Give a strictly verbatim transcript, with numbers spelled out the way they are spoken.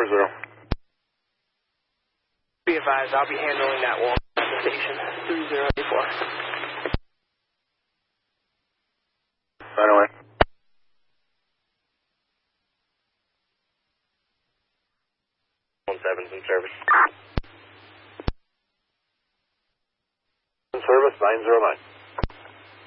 four zero. Be advised, I'll be handling that one at the station. three zero eight four. Right away. One seven's in service. In service, nine zero nine.